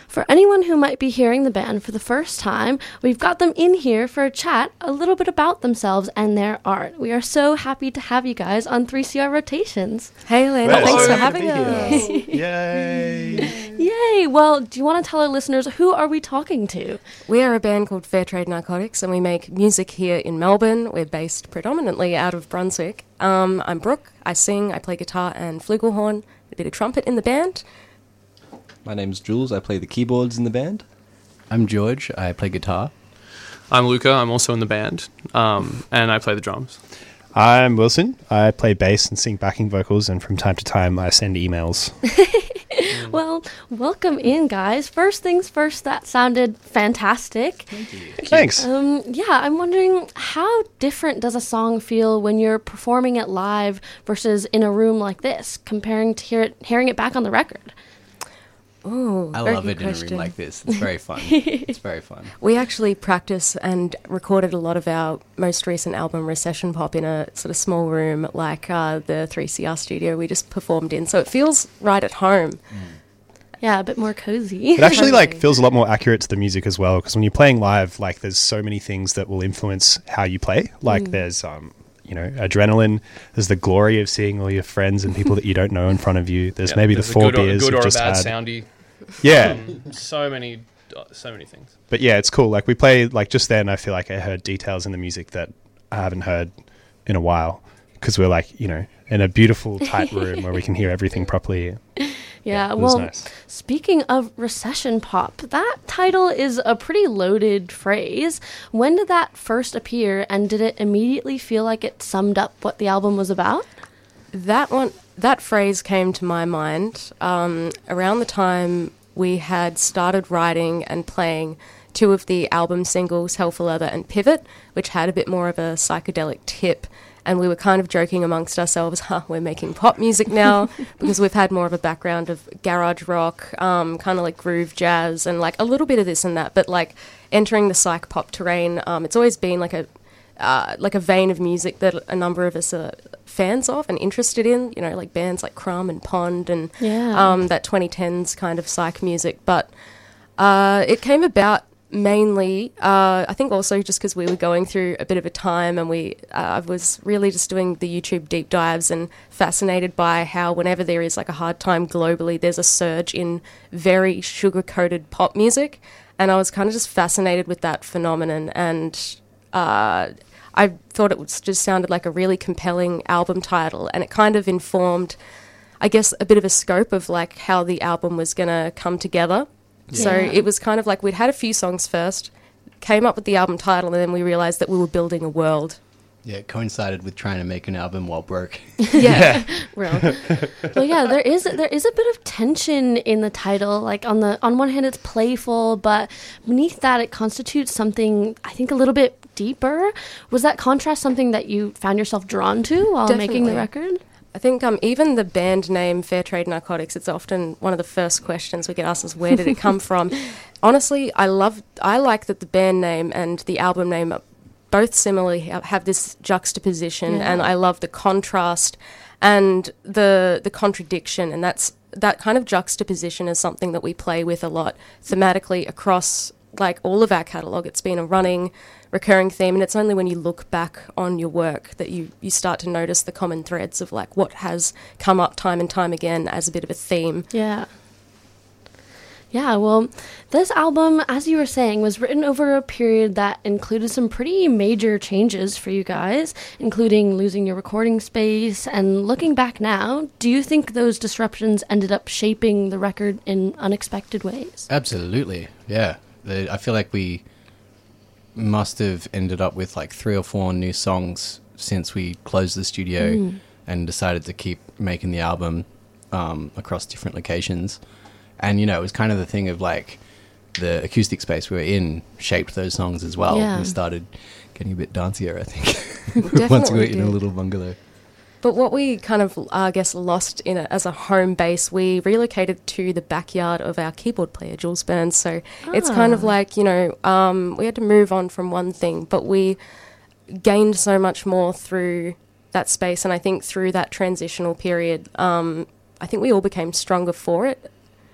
For anyone who might be hearing the band for the first time, we've got them in here for a chat a little bit about themselves and their art. We are so happy to have you guys on 3CR Rotations. Hey, Lena. Thanks for having us. Yay! Yay! Well, do you want to tell our listeners who are we talking to? We are a band called Fair Trade Narcotics, and we make music here in Melbourne. We're based predominantly out of Brunswick. I'm Brooke. I sing, I play guitar and flugelhorn, a bit of trumpet in the band. My name's Jules. I play the keyboards in the band. I'm George. I play guitar. I'm Luca. I'm also in the band, and I play the drums. I'm Wilson. I play bass and sing backing vocals, and from time to time I send emails. Well, welcome in, guys. First things first, that sounded fantastic. Thank you. Thanks. I'm wondering, how different does a song feel when you're performing it live versus in a room like this, comparing to hearing it back on the record? Oh, I love it in a room like this. It's very fun. It's very fun. We actually practice and recorded a lot of our most recent album, Recession Pop, in a sort of small room like the 3CR studio we just performed in. So it feels right at home. Yeah, a bit more cozy. It actually feels a lot more accurate to the music as well, because when you're playing live, there's so many things that will influence how you play. There's adrenaline. There's the glory of seeing all your friends and people that you don't know in front of you. There's maybe the 4 beers good you've or just a bad had. soundy. Yeah. So many things. But yeah, it's cool. We play, just then I feel like I heard details in the music that I haven't heard in a while, because we're in a beautiful tight room where we can hear everything properly. Yeah, it was well, nice. Speaking of recession pop, that title is a pretty loaded phrase. When did that first appear, and did it immediately feel like it summed up what the album was about? That phrase came to my mind around the time we had started writing and playing 2 of the album singles, Hell for Leather and Pivot, which had a bit more of a psychedelic tip. And we were kind of joking amongst ourselves, we're making pop music now, because we've had more of a background of garage rock, kind of like groove jazz, and a little bit of this and that. But entering the psych pop terrain, it's always been like a vein of music that a number of us are fans of and interested in. Bands like Crumb and Pond and that 2010s kind of psych music. But it came about mainly, I think also just because we were going through a bit of a time, and I was really just doing the YouTube deep dives and fascinated by how whenever there is a hard time globally, there's a surge in very sugar-coated pop music, and I was kind of just fascinated with that phenomenon, and I thought it just sounded like a really compelling album title, and it kind of informed, I guess, a bit of a scope of how the album was going to come together. Yeah. So it was kind of we'd had a few songs first, came up with the album title, and then we realised that we were building a world. Yeah, it coincided with trying to make an album while broke. Yeah. Well, yeah, there is a bit of tension in the title. On one hand, it's playful, but beneath that, it constitutes something, I think, a little bit deeper. Was that contrast something that you found yourself drawn to while making the record? I think even the band name Fair Trade Narcotics, it's often one of the first questions we get asked is, where did it come from? Honestly, I like that the band name and the album name both similarly have this juxtaposition, and I love the contrast and the contradiction, and that kind of juxtaposition is something that we play with a lot thematically across all of our catalogue. It's been a running, recurring theme, and it's only when you look back on your work that you start to notice the common threads of what has come up time and time again as a bit of a theme. Yeah, well, this album, as you were saying, was written over a period that included some pretty major changes for you guys, including losing your recording space. And looking back now, do you think those disruptions ended up shaping the record in unexpected ways? Absolutely, yeah. I feel like we must have ended up with 3 or 4 new songs since we closed the studio and decided to keep making the album across different locations. And, it was kind of the thing of the acoustic space we were in shaped those songs as well. Yeah. We started getting a bit dancier, I think, once we were in a little bungalow. But what we kind of, I guess, lost as a home base, we relocated to the backyard of our keyboard player, Jules Burns. So it's kind of we had to move on from one thing, but we gained so much more through that space. And I think through that transitional period, I think we all became stronger for it.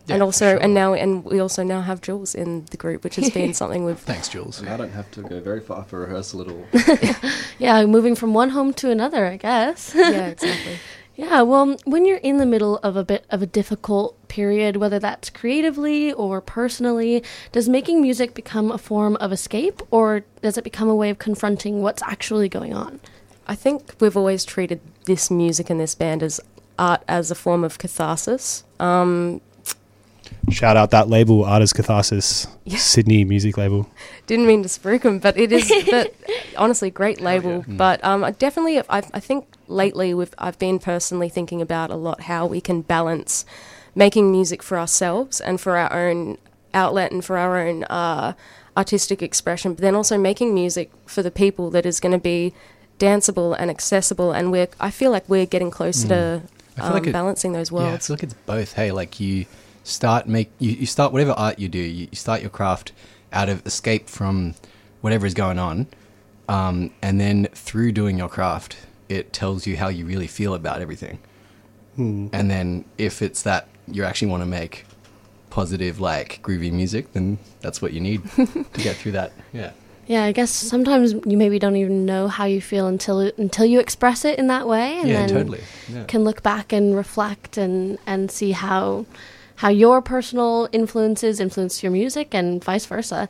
Yeah, and also sure. and we also now have Jules in the group, which has been something we've Thanks, Jules. And I don't have to go very far for rehearsal at all. Yeah, moving from one home to another, I guess. yeah, exactly. Yeah, well, when you're in the middle of a bit of a difficult period, whether that's creatively or personally, does making music become a form of escape, or does it become a way of confronting what's actually going on? I think we've always treated this music and this band as art as a form of catharsis. Shout out that label, Artist Catharsis, Yeah. Sydney music label. Didn't mean to spook them, but it is. But honestly, great label. But I definitely, I think lately I've been personally thinking about a lot how we can balance making music for ourselves and for our own outlet and for our own artistic expression, but then also making music for the people that is going to be danceable and accessible. And I feel like we're getting closer to I feel like balancing those Yeah, I worlds. feel like it's both. Hey, like you start you start whatever art you do. You start your craft out of escape from whatever is going on, and then through doing your craft, it tells you how you really feel about everything. And then if it's that you actually want to make positive, like groovy music, then that's what you need to get through that. Yeah. Yeah, I guess sometimes you maybe don't even know how you feel until you express it in that way, and Yeah, then totally. Yeah. can look back and reflect and see how your personal influences influence your music and vice versa.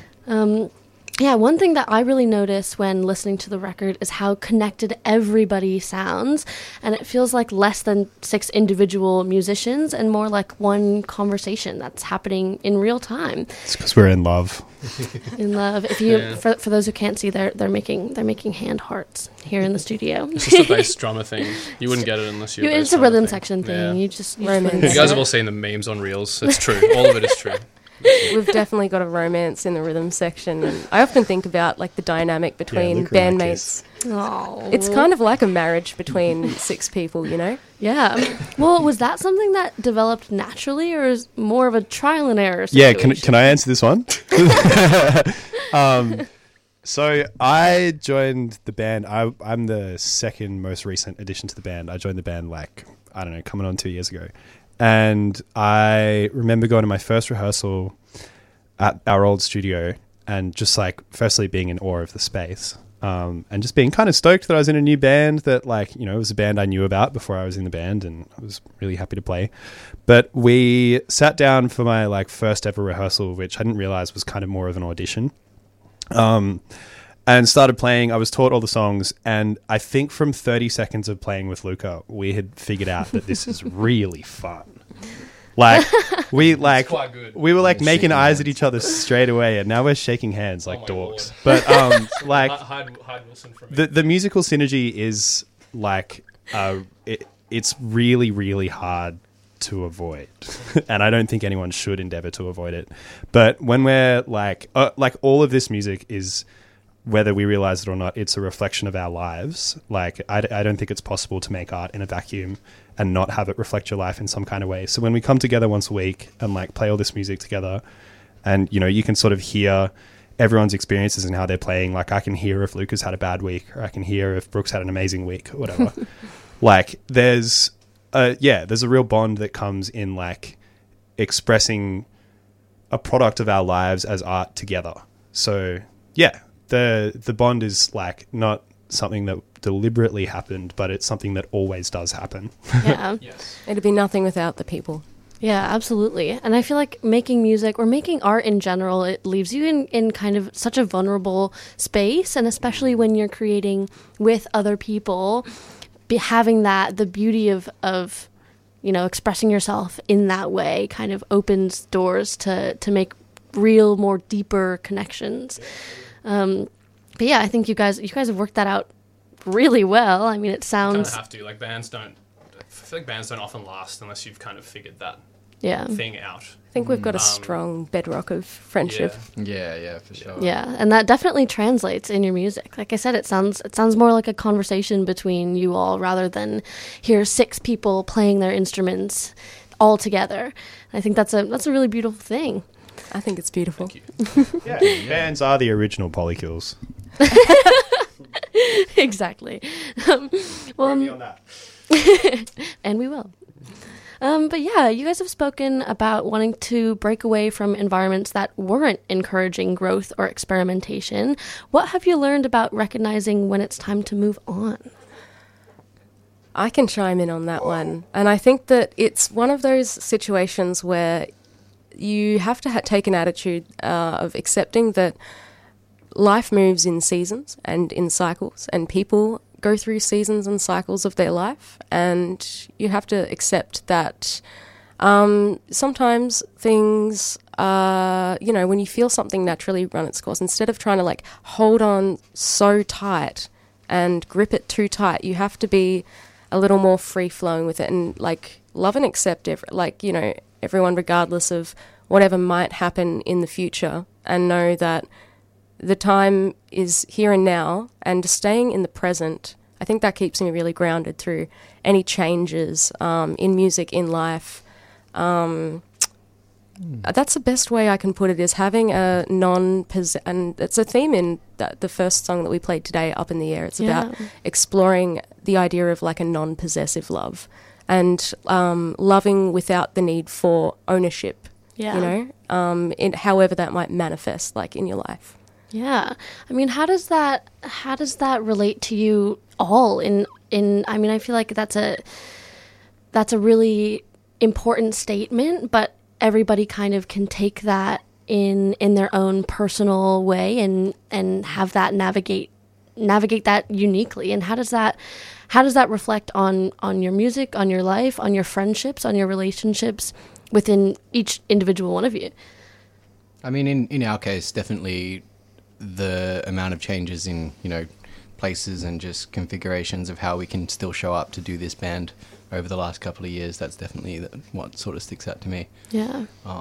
Yeah, one thing that I really notice when listening to the record is how connected everybody sounds, and it feels like less than 6 individual musicians and more like one conversation that's happening in real time. It's because we're in love. In love, if you Yeah. for those who can't see, they're making hand hearts here in the studio. It's just a bass drummer thing. You wouldn't get it unless you're It's a rhythm section thing. Yeah. You just Romance. wouldn't You get guys it. have all seen the memes on Reels. It's true. All of it is true. We've definitely got a romance in the rhythm section, and I often think about like the dynamic between Luca and I bandmates. Aw. It's kind of like a marriage between 6 people, you know? Yeah. Well, was that something that developed naturally, or is more of a trial and error Yeah, situation? can I answer this one? So I joined the band. I'm the second most recent addition to the band. I joined the band coming on 2 years ago. And I remember going to my first rehearsal at our old studio and just like firstly being in awe of the space. And just being kind of stoked that I was in a new band that it was a band I knew about before I was in the band, and I was really happy to play. But we sat down for my first ever rehearsal, which I didn't realize was kind of more of an audition. And started playing. I was taught all the songs, and I think from 30 seconds of playing with Luca, we had figured out that this is really fun. We quite good. we were making Shaking eyes at hands. each other straight away, and now we're shaking hands like my dorks. Lord. But Hyde Wilson from the musical synergy is it's really, really hard to avoid, and I don't think anyone should endeavor to avoid it. But when we're all of this music is, whether we realize it or not, it's a reflection of our lives. I don't think it's possible to make art in a vacuum and not have it reflect your life in some kind of way. So when we come together once a week and play all this music together, and you can sort of hear everyone's experiences and how they're playing. I can hear if Luca's had a bad week, or I can hear if Brooke's had an amazing week, or whatever. There's a real bond that comes in expressing a product of our lives as art together. So yeah, the bond is not something that deliberately happened, but it's something that always does happen. Yeah. Yes. It'd be nothing without the people. Yeah, absolutely. And I feel like making music or making art in general, it leaves you in kind of such a vulnerable space. And especially when you're creating with other people, having the beauty of expressing yourself in that way kind of opens doors to make real, more deeper connections. But yeah, I think you guys have worked that out really well. I mean, it Kind of sounds, have to. Bands don't. I feel like bands don't often last unless you've kind of figured that yeah. thing out. I think we've got a strong bedrock of friendship. Yeah, for sure. Yeah, and that definitely translates in your music. Like I said, it sounds more like a conversation between you all rather than here's 6 people playing their instruments all together. I think that's a really beautiful thing. I think it's beautiful. Thank you. Yeah, bands are the original polycules. Exactly. On that. And we will. But yeah, you guys have spoken about wanting to break away from environments that weren't encouraging growth or experimentation. What have you learned about recognizing when it's time to move on? I can chime in on that one. And I think that it's one of those situations where you have to take an attitude of accepting that life moves in seasons and in cycles, and people go through seasons and cycles of their life, and you have to accept that sometimes things, when you feel something naturally run its course, instead of trying to like hold on so tight and grip it too tight, you have to be a little more free-flowing with it and like love and accept everyone regardless of whatever might happen in the future, and know that the time is here and now, and staying in the present. I think that keeps me really grounded through any changes in music, in life. That's the best way I can put it, is having a and it's a theme in the first song that we played today, Up in the Air. It's about exploring the idea of like a non-possessive love, and loving without the need for ownership, in however that might manifest like in your life. Yeah. I mean, how does that relate to you all I mean, I feel like that's a really important statement, but everybody kind of can take that in their own personal way and have that navigate that uniquely. And how does that reflect on your music, on your life, on your friendships, on your relationships within each individual one of you? I mean, in our case, definitely the amount of changes in, places and just configurations of how we can still show up to do this band over the last couple of years, that's definitely what sort of sticks out to me. Yeah.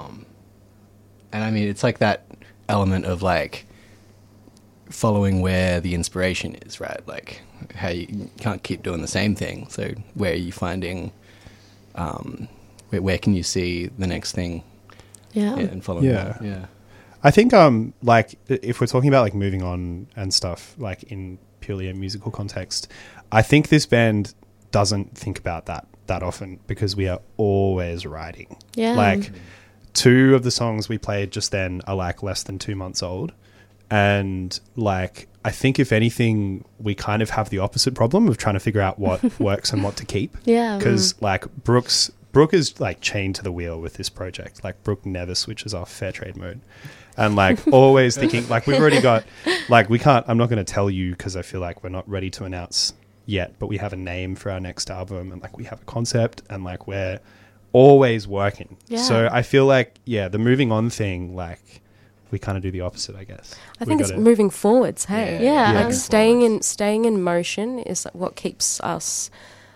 And I mean, it's like that element of like following where the inspiration is, right? Like how you can't keep doing the same thing. So where are you finding, where can you see the next thing? Yeah. And following that. Yeah. I think like if we're talking about like moving on and stuff, like in purely a musical context, I think this band doesn't think about that often, because we are always writing. Yeah. Like 2 of the songs we played just then are like less than 2 months old, and like I think if anything we kind of have the opposite problem of trying to figure out what works and what to keep. Yeah. Because like Brooke is like chained to the wheel with this project. Like Brooke never switches off fair trade mode, and like always thinking like we've already got like I'm not going to tell you because I feel like we're not ready to announce yet, but we have a name for our next album, and like we have a concept, and like we're always working. Yeah. So I feel like the moving on thing, like we kind of do the opposite, I guess. I think it's moving forwards. Hey, Yeah. like staying in motion is what keeps us.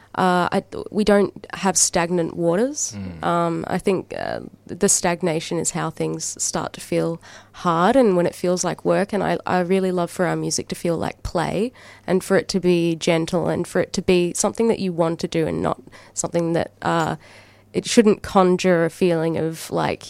We don't have stagnant waters. I think the stagnation is how things start to feel hard, and when it feels like work. And I really love for our music to feel like play, and for it to be gentle, and for it to be something that you want to do, and not something that it shouldn't conjure a feeling of like,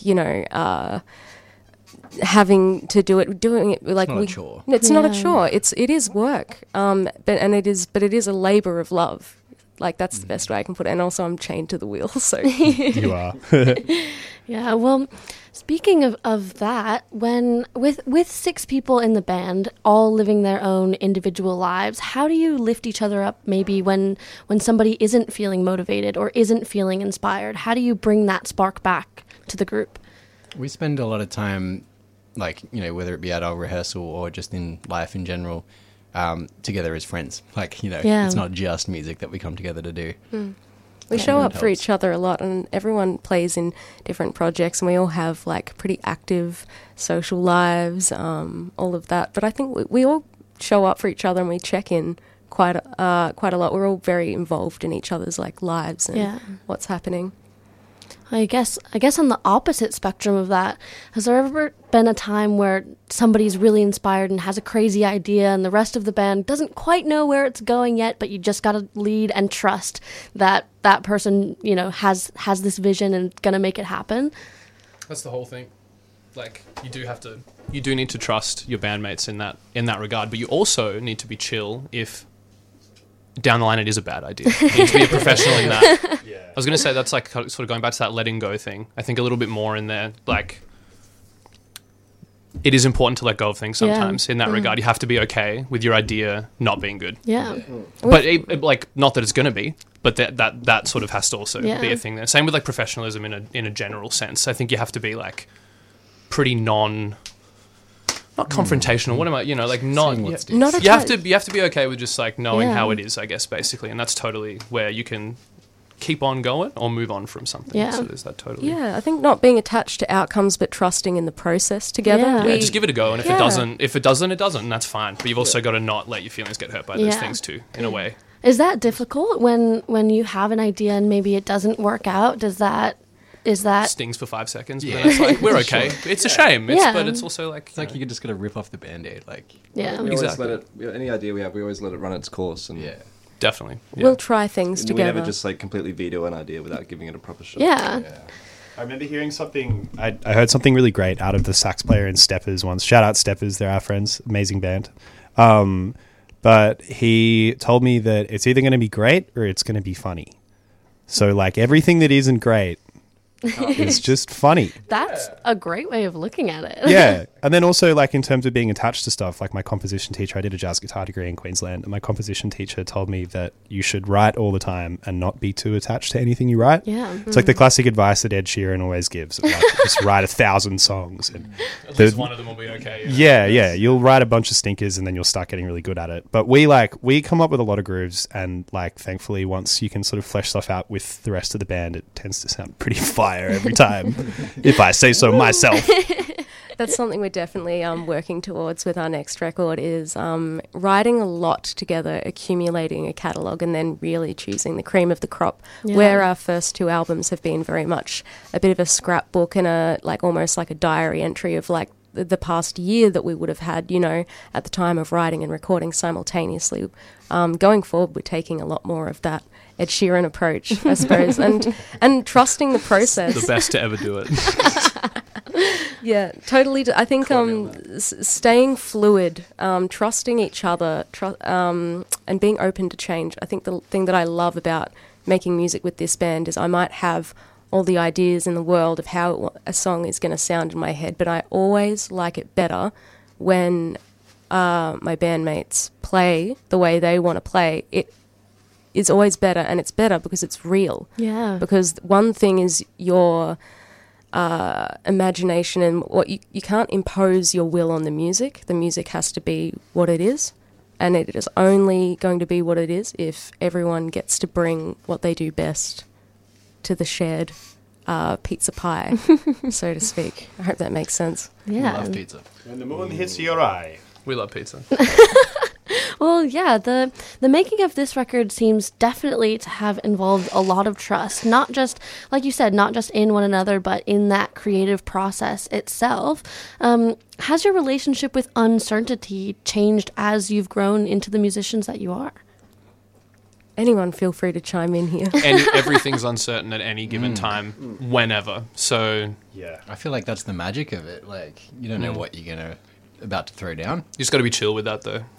having to doing it like it's not a chore. It's not a chore. It is work. But it is a labor of love. Like that's the best way I can put it. And also I'm chained to the wheel, so You are. Yeah, well, speaking of that, when with 6 people in the band, all living their own individual lives, how do you lift each other up maybe when somebody isn't feeling motivated or isn't feeling inspired? How do you bring that spark back to the group? We spend a lot of time, like, whether it be at our rehearsal or just in life in general, together as friends. Like, it's not just music that we come together to do. we show up for each other a lot, and everyone plays in different projects, and we all have like pretty active social lives, all of that. But I think we all show up for each other, and we check in quite a lot. We're all very involved in each other's like lives and what's happening. I guess on the opposite spectrum of that, has there ever been a time where somebody's really inspired and has a crazy idea and the rest of the band doesn't quite know where it's going yet, but you just got to lead and trust that that person, has this vision and going to make it happen? That's the whole thing. Like, you do need to trust your bandmates in that regard, but you also need to be chill if down the line it is a bad idea. You need to be a professional in that. I was going to say that's like sort of going back to that letting go thing. I think a little bit more in there, like it is important to let go of things sometimes. In that regard, you have to be okay with your idea not being good. But like, not that it's going to be, but that sort of has to also be a thing there. Same with like professionalism in a general sense. I think you have to be like pretty not confrontational. What am I? You know, like not you have to be okay with just like knowing how it is, I guess, basically, and that's totally where you can keep on going or move on from something. So there's that totally. Yeah, I think not being attached to outcomes but trusting in the process together. Yeah. Just give it a go, and if it doesn't, it doesn't, and that's fine. But you've also got to not let your feelings get hurt by those things too, in a way. Is that difficult when you have an idea and maybe it doesn't work out? Is that stings for 5 seconds, but then it's like we're okay. It's a shame, but it's also like it's like you just got to rip off the band-aid. Like we always let it. Any idea we have, we always let it run its course. And definitely, we'll try things together. We never just like completely veto an idea without giving it a proper shot. I remember hearing something. I heard something really great out of the sax player in Steppers once. Shout out Steppers, they're our friends, amazing band. But he told me that it's either going to be great or it's going to be funny. So like everything that isn't great is just funny. That's a great way of looking at it. Yeah. And then also like in terms of being attached to stuff, like my composition teacher, I did a jazz guitar degree in Queensland, and my composition teacher told me that you should write all the time and not be too attached to anything you write. Yeah. It's like the classic advice that Ed Sheeran always gives. Like, just write 1,000 songs. And at least one of them will be okay. Yeah. You'll write a bunch of stinkers and then you'll start getting really good at it. But we come up with a lot of grooves, and like thankfully once you can sort of flesh stuff out with the rest of the band, it tends to sound pretty fire every time, if I say so myself. That's something we're definitely working towards with our next record is writing a lot together, accumulating a catalogue, and then really choosing the cream of the crop. Where our first 2 albums have been very much a bit of a scrapbook and almost like a diary entry of like the past year that we would have had, you know, at the time of writing and recording simultaneously. Going forward, we're taking a lot more of that Ed Sheeran approach, I suppose, and trusting the process. The best to ever do it. Yeah, totally. I think staying fluid, trusting each other, and being open to change. I think the thing that I love about making music with this band is I might have all the ideas in the world of how a song is going to sound in my head, but I always like it better when my bandmates play the way they want to play. It is always better, and it's better because it's real. Yeah. Because one thing is your imagination, and what you can't impose your will on the music. The music has to be what it is, and it is only going to be what it is if everyone gets to bring what they do best to the shared pizza pie, so to speak. I hope that makes sense. Yeah. I love pizza. When the moon hits your eye. We love pizza. Well, yeah, the making of this record seems definitely to have involved a lot of trust, not just, like you said, not just in one another, but in that creative process itself. Has your relationship with uncertainty changed as you've grown into the musicians that you are? Anyone feel free to chime in here. Everything's uncertain at any given time, whenever. So Yeah. I feel like that's the magic of it. Like you don't know what you're about to throw down. you just got to be chill with that, though.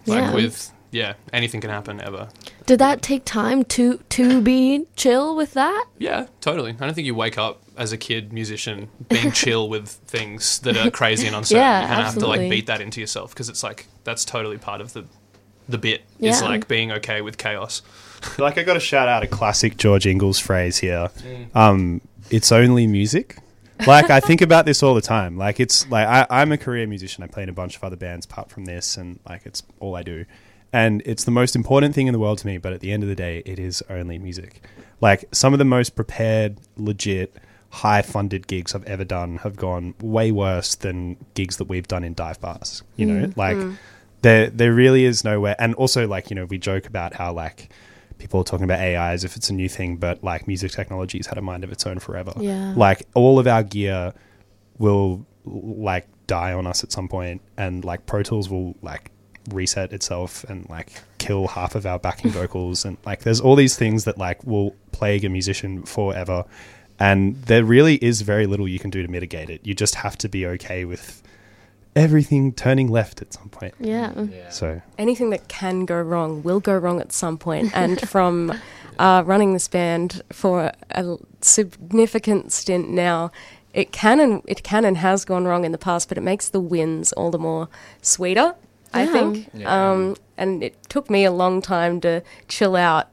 Anything can happen ever. Did that take time to be chill with that? Yeah, totally. I don't think you wake up as a kid musician being chill with things that are crazy and uncertain. Yeah, you kind of have to absolutely. beat that into yourself, because it's like that's totally part of the bit. Is Yeah. like being okay with chaos. Like I got to shout out a classic George Ingalls phrase here. It's only music. Like I think about this all the time. Like it's like I'm a career musician. I play in a bunch of other bands apart from this, and like it's all I do. And it's the most important thing in the world to me, but at the end of the day, it is only music. Like some of the most prepared, legit, high-funded gigs I've ever done have gone way worse than gigs that we've done in dive bars. You know, like there really is nowhere. And also, like, you know, we joke about how like people are talking about AI as if it's a new thing, but like music technology's had a mind of its own forever. Yeah. Like all of our gear will like die on us at some point, and like Pro Tools will like reset itself and like kill half of our backing vocals, and like there's all these things that like will plague a musician forever, and there really is very little you can do to mitigate it. You just have to be okay with everything turning left at some point. Yeah. So anything that can go wrong will go wrong at some point. And from running this band for a significant stint now, it can and has gone wrong in the past, but it makes the wins all the more sweeter, I think. Yeah. And it took me a long time to chill out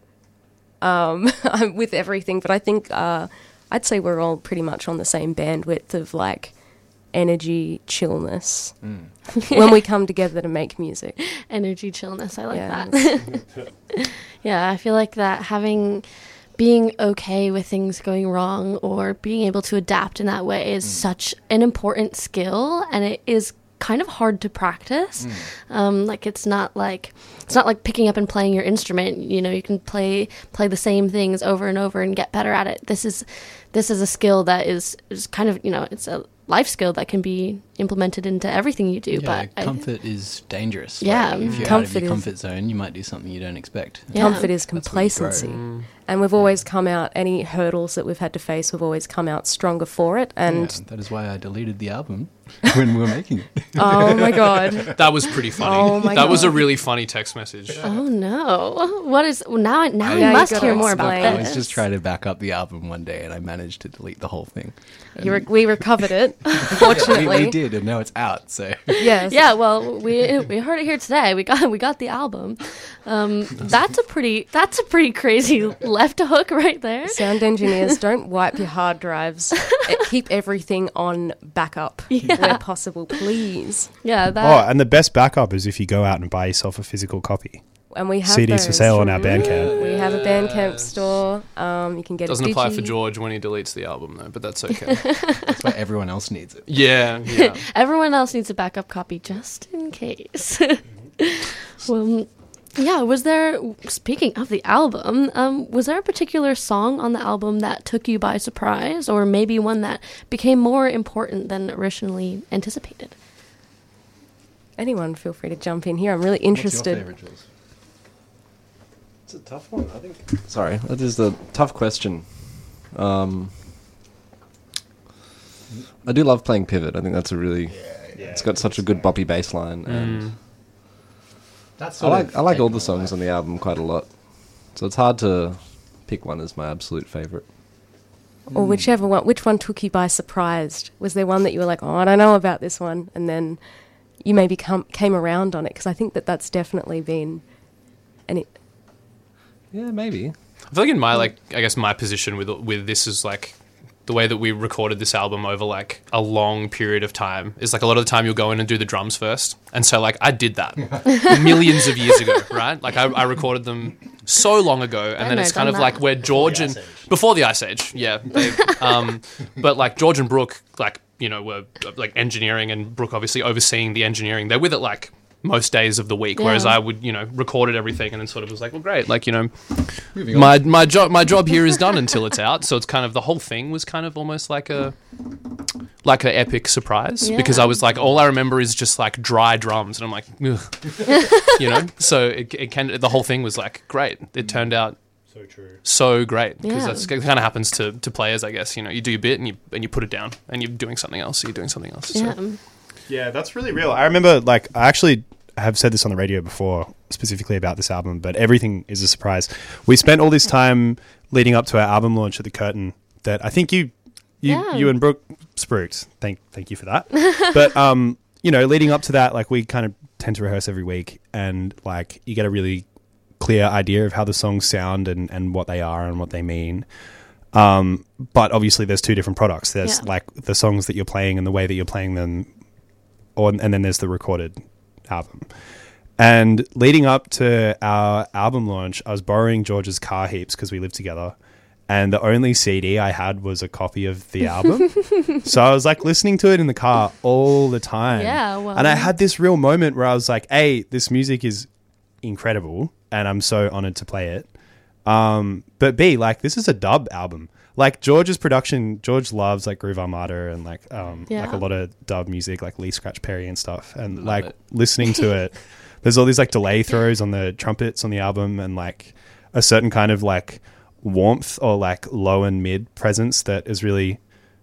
with everything, but I think I'd say we're all pretty much on the same bandwidth of like energy chillness when we come together to make music. Energy chillness, I like that. Yeah, I feel like that being okay with things going wrong or being able to adapt in that way is such an important skill, and it is kind of hard to practice. Like it's not like picking up and playing your instrument. You know, you can play the same things over and over and get better at it. This is a skill that is kind of, you know, it's a life skill that can be implemented into everything you do. Yeah, but comfort is dangerous. Yeah, like, if you're out of your comfort zone, you might do something you don't expect. Yeah. Comfort is complacency. And we've always come out, any hurdles that we've had to face, we've always come out stronger for it. And that is why I deleted the album when we were making it. Oh my God. That was pretty funny. Oh my God. Was a really funny text message. Oh no. What is, now I must hear more about explain. this. I was just trying to back up the album one day and I managed to delete the whole thing. We recovered it, fortunately. we did, and now it's out, so. Yes. Yeah, well, we heard it here today. We got the album. That's a pretty crazy left hook right there. Sound engineers, don't wipe your hard drives. Keep everything on backup where possible, please. Yeah. And the best backup is if you go out and buy yourself a physical copy. And we have CDs those. for sale on our Bandcamp. We have a Bandcamp store. You can get Doesn't a apply for George when he deletes the album though, but that's okay. That's why everyone else needs it. Yeah. Everyone else needs a backup copy just in case. Well, yeah, speaking of the album, was there a particular song on the album that took you by surprise, or maybe one that became more important than originally anticipated? Anyone feel free to jump in here. I'm really interested. What's your favorite, Jules? It's a tough one, I think. Sorry, that is a tough question. I do love playing Pivot. I think that's a really... it's got such a good boppy bass line, and I like all the songs on the album quite a lot. So it's hard to pick one as my absolute favourite. Or whichever one. Which one took you by surprise? Was there one that you were like, oh, I don't know about this one, and then you maybe came around on it? Because I think that's definitely been... Yeah, maybe. I feel like in my my position with this is like the way that we recorded this album over like a long period of time is like a lot of the time you'll go in and do the drums first, and so like I did that millions of years ago, right? Like I recorded them so long ago, and then it's kind of like where George and before the Ice Age, but like George and Brooke, like, you know, were like engineering, and Brooke obviously overseeing the engineering. They're with it like most days of the week, whereas I would, you know, recorded everything and then sort of was like, well, great, like, you know, my job here is done until it's out. So it's kind of, the whole thing was kind of almost like an epic surprise, because I was like, all I remember is just like dry drums, and I'm like, ugh. You know, so the whole thing was like great. It turned out so great, because that's kind of happens to players, I guess. You know, you do your bit and you put it down, and you're doing something else. So you're doing something else. So. Yeah, that's really real. I remember, like, I actually have said this on the radio before, specifically about this album, but everything is a surprise. We spent all this time leading up to our album launch at the Curtain that I think you and Brooke spruiked. Thank you for that. But, you know, leading up to that, like, we kind of tend to rehearse every week, and, like, you get a really clear idea of how the songs sound and what they are and what they mean. But obviously there's two different products. There's, like, the songs that you're playing and the way that you're playing them, and then there's the recorded album. And leading up to our album launch, I was borrowing George's car heaps because we lived together, and the only CD I had was a copy of the album. So I was like listening to it in the car all the time. And I had this real moment where I was like, A, this music is incredible and I'm so honored to play it. But B, like, this is a dub album. Like, George's production, George loves, like, Groove Armada and, like, like a lot of dub music, like Lee Scratch Perry and stuff. And, listening to it, there's all these, like, delay throws on the trumpets on the album, and, like, a certain kind of, like, warmth or, like, low and mid presence that is really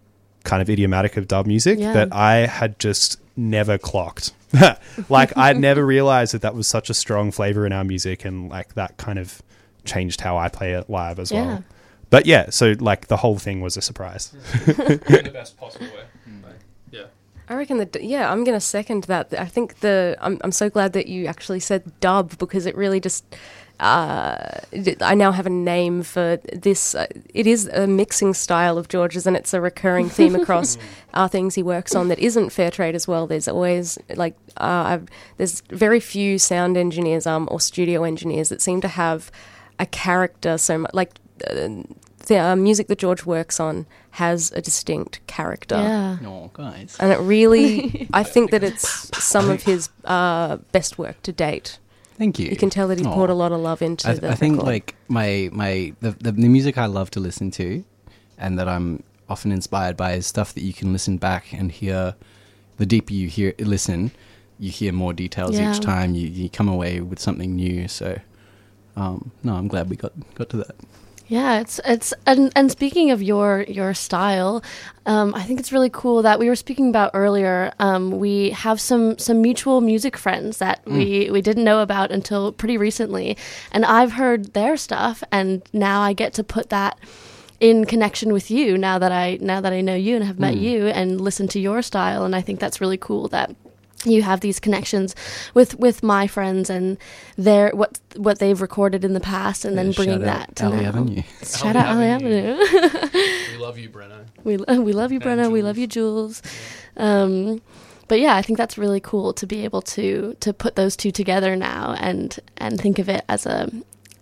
kind of idiomatic of dub music that I had just never clocked. Like, I never realized that was such a strong flavor in our music, and like that kind of changed how I play it live as well. But yeah, so like the whole thing was a surprise. In the best possible way. Yeah. I reckon that, I'm going to second that. I think I'm so glad that you actually said dub, because it really just, I now have a name for this. It is a mixing style of George's, and it's a recurring theme across things he works on that isn't fair trade as well. There's always, like, there's very few sound engineers or studio engineers that seem to have a character so much, like, the music that George works on has a distinct character. Yeah. Oh, guys. And it really, I think that it's some of his best work to date. Thank you. You can tell that he poured a lot of love into the I think, record. like, the music I love to listen to and that I'm often inspired by is stuff that you can listen back and hear. The deeper you listen, you hear more details each time. You come away with something new. So, no, I'm glad we got to that. Yeah, it's and speaking of your style, I think it's really cool that we were speaking about earlier. We have some mutual music friends that we didn't know about until pretty recently, and I've heard their stuff, and now I get to put that in connection with you now that I know you and have met you and listen to your style, and I think that's really cool that you have these connections with my friends and their what they've recorded in the past, and then bringing that to Ali now. Avenue. Shout out Ali Avenue. We love you, Brenna. We love you, Brenna. We love you, Jules. But yeah, I think that's really cool to be able to put those two together now and think of it as a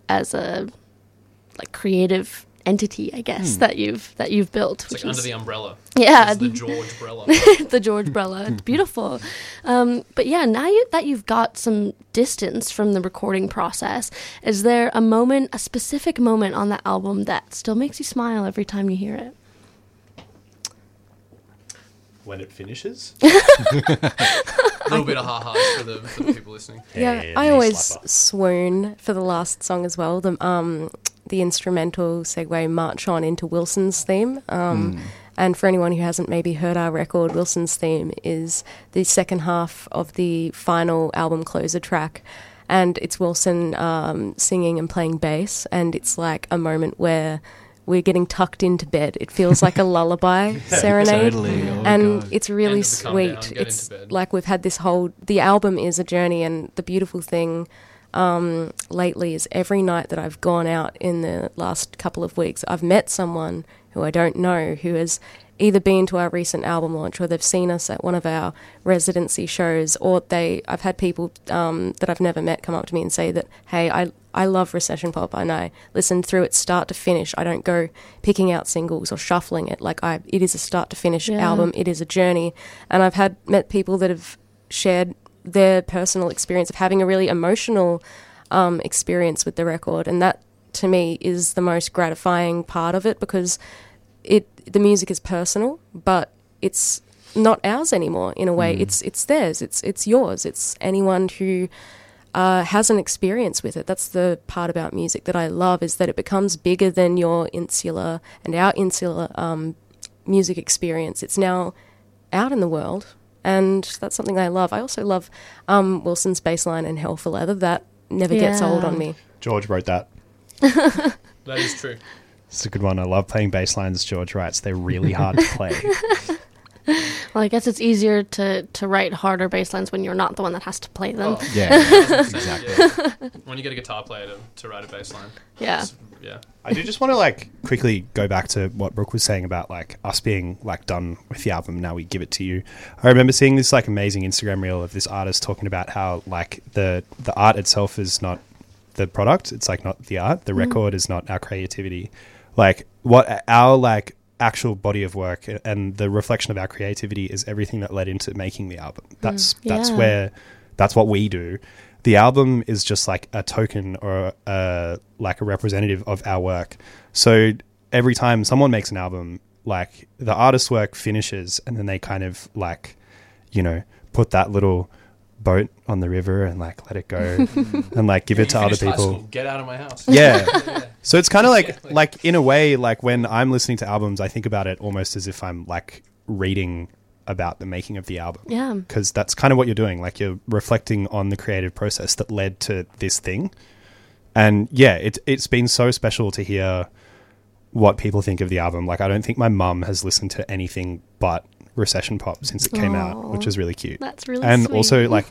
like creative entity, I guess, that you've built. It's like under the umbrella. Yeah. It's the George umbrella. The George umbrella. It's beautiful. But yeah, now that you've got some distance from the recording process, is there a specific moment on that album that still makes you smile every time you hear it? When it finishes? A little bit of ha-ha for the people listening. Yeah, I always swoon for the last song as well. The instrumental segue march on into Wilson's theme. And for anyone who hasn't maybe heard our record, Wilson's theme is the second half of the final album closer track. And it's Wilson singing and playing bass. And it's like a moment where we're getting tucked into bed. It feels like a lullaby serenade. Totally. Oh, and God. it's really End of the countdown, sweet. get It's into bed. like we've had this the album is a journey, and the beautiful thing lately is every night that I've gone out in the last couple of weeks, I've met someone who I don't know who has either been to our recent album launch, or they've seen us at one of our residency shows, or I've had people that I've never met come up to me and say that, hey, I love Recession Pop, and I listened through it start to finish. I don't go picking out singles or shuffling it. It is a start to finish album. It is a journey. And I've met people that have shared their personal experience of having a really emotional experience with the record, and that to me is the most gratifying part of it, because the music is personal, but it's not ours anymore in a way. It's theirs. It's yours. It's anyone who has an experience with it. That's the part about music that I love, is that it becomes bigger than your insular and our insular music experience. It's now out in the world, and that's something I love. I also love Wilson's bass line and Hell for Leather. That never gets old on me. George wrote that. That is true. It's a good one. I love playing bass lines, George writes. They're really hard to play. Well, I guess it's easier to write harder bass lines when you're not the one that has to play them. Oh. Yeah, exactly. Yeah. When you get a guitar player to write a bass line. Yeah. Yeah. I do just want to quickly go back to what Brooke was saying about us being done with the album. Now we give it to you. I remember seeing this amazing Instagram reel of this artist talking about how the art itself is not the product. It's not the art. The record is not our creativity. What our actual body of work and the reflection of our creativity is everything that led into making the album. That's what we do. The album is just a token or a representative of our work. So every time someone makes an album, the artist's work finishes, and then they kind of put that little boat on the river and let it go and give it to other people. Get out of my house. Yeah. So it's kind of in a way, when I'm listening to albums, I think about it almost as if I'm reading about the making of the album. Yeah. Because that's kind of what you're doing. Like, you're reflecting on the creative process that led to this thing. And yeah, it's been so special to hear what people think of the album. Like, I don't think my mum has listened to anything but Recession Pop since it came out, which is really cute. That's really and sweet. Also, like,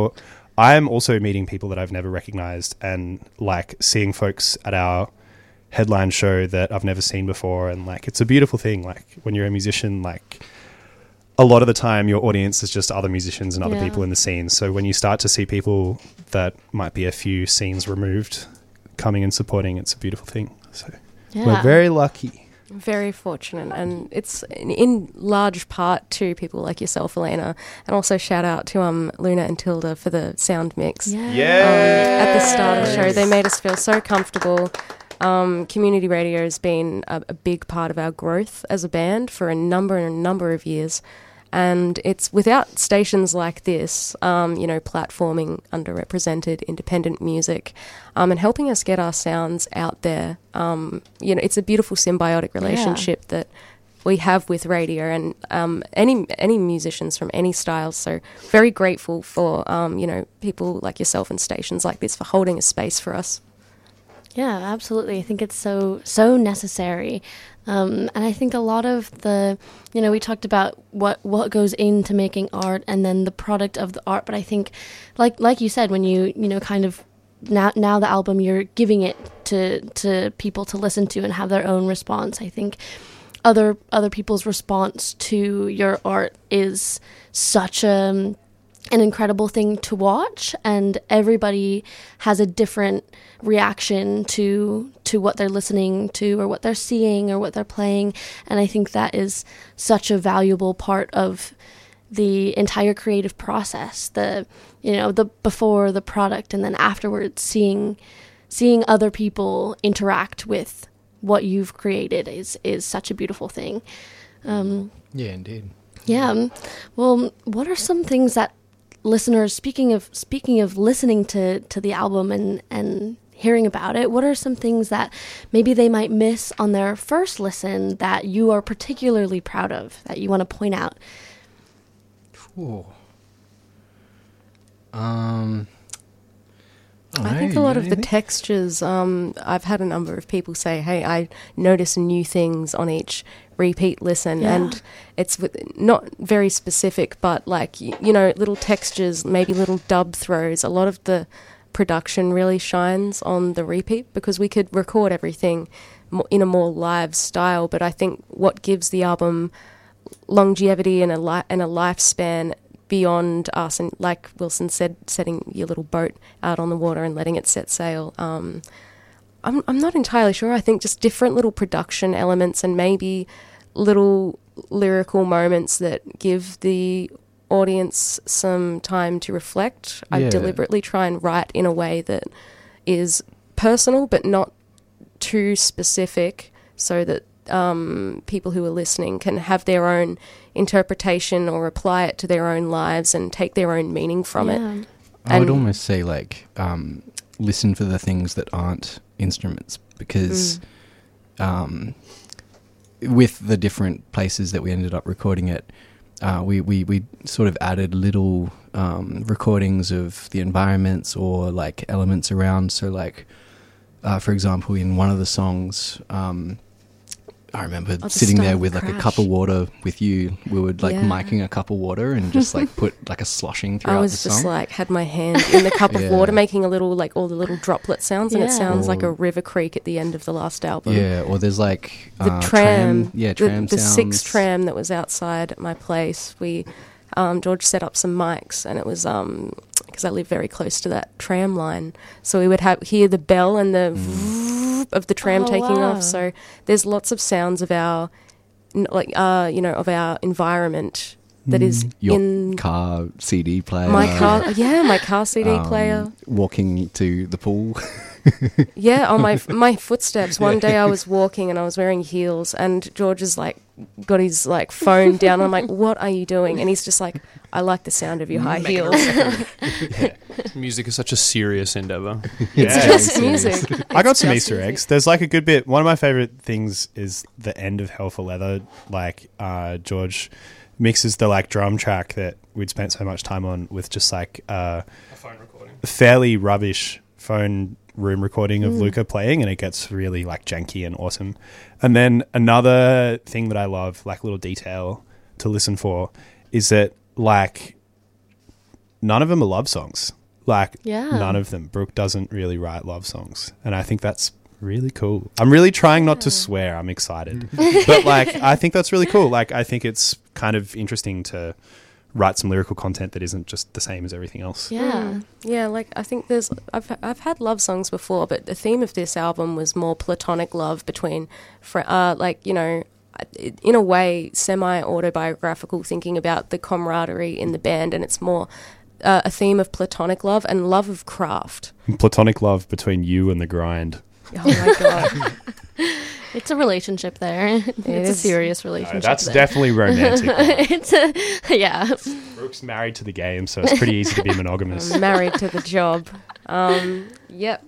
I'm also meeting people that I've never recognized, and like seeing folks at our headline show that I've never seen before. And like, it's a beautiful thing. Like, when you're a musician, like, a lot of the time your audience is just other musicians and other people in the scene. So when you start to see people that might be a few scenes removed coming and supporting, it's a beautiful thing. So we're very lucky. Very fortunate, and it's in large part to people like yourself, Elena, and also shout out to Luna and Tilda for the sound mix. At the start of the show, they made us feel so comfortable. Community radio has been a big part of our growth as a band for a number of years. And it's without stations like this, platforming underrepresented independent music, and helping us get our sounds out there. It's a beautiful symbiotic relationship that we have with radio and any musicians from any styles. So very grateful for people like yourself and stations like this for holding a space for us. Yeah, absolutely. I think it's so necessary. And I think a lot of the, we talked about what goes into making art and then the product of the art. But I think, like you said, when you kind of now the album, you're giving it to people to listen to and have their own response. I think other people's response to your art is such an incredible thing to watch, and everybody has a different reaction to what they're listening to or what they're seeing or what they're playing. And I think that is such a valuable part of the entire creative process, the before the product and then afterwards seeing other people interact with what you've created is such a beautiful thing. Yeah, indeed. Yeah. Well, what are some things that listeners, speaking of listening to the album and hearing about it, what are some things that maybe they might miss on their first listen that you are particularly proud of, that you want to point out? I think a lot of the textures, I've had a number of people say, hey, I notice new things on each repeat listen, and it's not very specific, but like, little textures, maybe little dub throws. A lot of the production really shines on the repeat because we could record everything in a more live style, but I think what gives the album longevity and a lifespan beyond us, and like Wilson said, setting your little boat out on the water and letting it set sail. I'm not entirely sure. I think just different little production elements and maybe little lyrical moments that give the audience some time to reflect. I deliberately try and write in a way that is personal but not too specific, so that people who are listening can have their own interpretation or apply it to their own lives and take their own meaning from it. I would almost say listen for the things that aren't instruments, because with the different places that we ended up recording it, we sort of added little recordings of the environments or like elements around. So like, for example, in one of the songs, I remember sitting there with like a cup of water with you. We were like miking a cup of water and just like put like a sloshing throughout the song. I was just like had my hand in the cup of water, making a little like all the little droplet sounds, and it sounds like a river creek at the end of the last album. Yeah, or there's like the tram, tram the sounds. 6 tram that was outside at my place. We George set up some mics, and it was because I live very close to that tram line, so we would hear the bell and the of the tram taking off. So there's lots of sounds of our of our environment that is your in car CD player. My car CD player. Walking to the pool. On my footsteps. One day I was walking and I was wearing heels, and George is like got his like phone down, and I'm like, what are you doing? And he's just like, I like the sound of your high heels. Music is such a serious endeavor. It's just music. I got some Easter eggs. There's like a good bit. One of my favorite things is the end of Hell for Leather. Like George mixes the like drum track that we'd spent so much time on with just like a phone recording, fairly rubbish phone room recording of Luca playing, and it gets really like janky and awesome. And then another thing that I love, like little detail to listen for, is that like none of them are love songs. Like none of them. Brooke doesn't really write love songs, and I think that's really cool. I'm really trying not to swear. I'm excited. But like I think that's really cool. Like I think it's kind of interesting to write some lyrical content that isn't just the same as everything else. Yeah, like I think I've had love songs before, but the theme of this album was more platonic love between like, you know, in a way semi-autobiographical, thinking about the camaraderie in the band, and it's more a theme of platonic love and love of craft. Platonic love between you and the grind. Oh my God. It's a relationship there. It's a serious relationship. No, that's definitely romantic. Yeah. Brooke's married to the game, so it's pretty easy to be monogamous. I'm married to the job. Yep.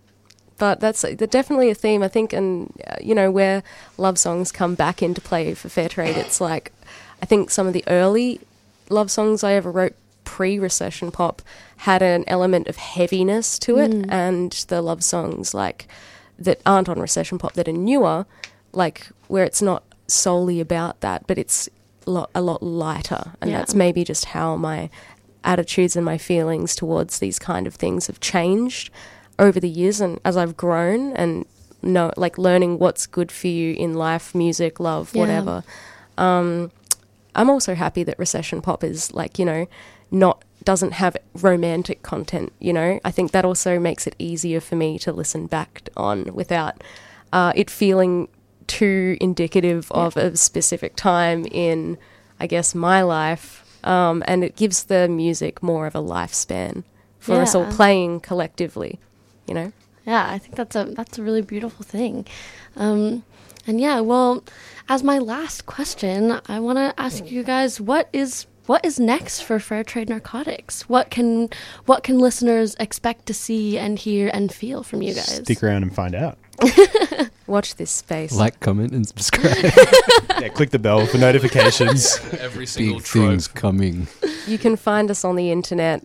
But that's definitely a theme, I think, and, you know, where love songs come back into play for Fair Trade. It's like, I think some of the early love songs I ever wrote pre-Recession Pop had an element of heaviness to it, and the love songs like that aren't on Recession Pop that are newer, like where it's not solely about that, but it's a lot lighter, and that's maybe just how my attitudes and my feelings towards these kind of things have changed over the years, and as I've grown and like learning what's good for you in life, music, love, whatever. I'm also happy that Recession Pop is like, you know, doesn't have romantic content, you know. I think that also makes it easier for me to listen back on without it feeling too indicative of a specific time in, I guess, my life. And it gives the music more of a lifespan for us all playing collectively, you know. Yeah, I think that's a really beautiful thing. And yeah, well, as my last question, I want to ask you guys, what is next for Fair Trade Narcotics? What can listeners expect to see and hear and feel from you guys? Stick around and find out. Watch this space. Like, comment, and subscribe. Yeah, click the bell for notifications. Every single Big things coming. You can find us on the internet.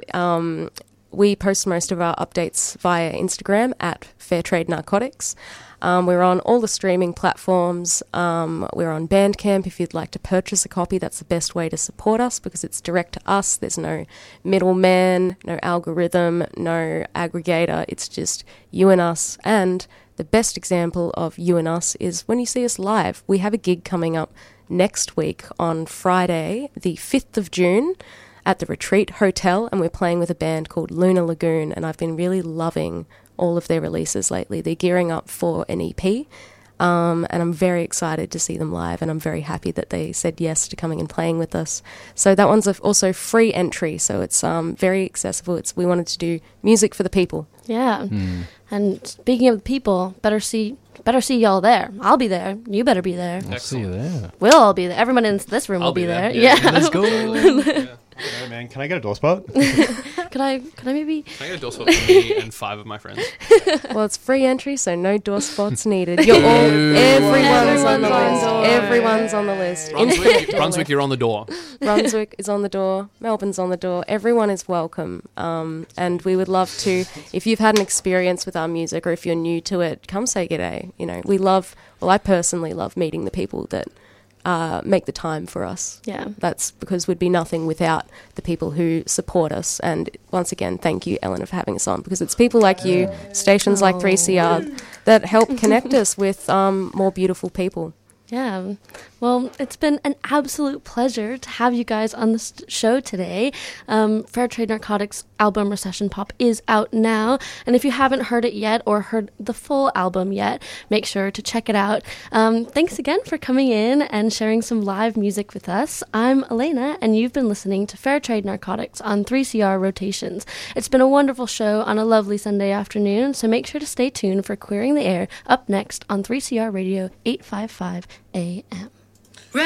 We post most of our updates via Instagram at Fair Trade Narcotics. We're on all the streaming platforms. We're on Bandcamp. If you'd like to purchase a copy, that's the best way to support us because it's direct to us. There's no middleman, no algorithm, no aggregator. It's just you and us. And the best example of you and us is when you see us live. We have a gig coming up next week on Friday, the 5th of June, at the Retreat Hotel, and we're playing with a band called Lunar Lagoon, and I've been really loving all of their releases lately. They're gearing up for an EP, and I'm very excited to see them live, and I'm very happy that they said yes to coming and playing with us. So that one's also free entry, so it's very accessible. We wanted to do music for the people. Yeah. And speaking of the people, better see y'all there. I'll be there. You better be there. I'll see you there. We'll all be there. Everyone in this room will be there. Yeah. Let's go. Hey man, can I get a door spot? Could I maybe? Can I get a door spot for me and 5 of my friends? Well, it's free entry, so no door spots needed. Everyone's on the list. Everyone's on the list. Brunswick, you're on the door. Brunswick is on the door. Melbourne's on the door. Everyone is welcome. And we would love to, if you've had an experience with our music or if you're new to it, come say g'day. You know, I personally love meeting the people that make the time for us. Yeah. That's because we'd be nothing without the people who support us. And once again, thank you, Ellen, for having us on, because it's people like you, stations like 3CR, that help connect us with more beautiful people. Yeah. Well, it's been an absolute pleasure to have you guys on the show today. Fair Trade Narcotics album Recession Pop is out now. And if you haven't heard it yet or heard the full album yet, make sure to check it out. Thanks again for coming in and sharing some live music with us. I'm Elena, and you've been listening to Fair Trade Narcotics on 3CR Rotations. It's been a wonderful show on a lovely Sunday afternoon, so make sure to stay tuned for Queering the Air up next on 3CR Radio 855 AM.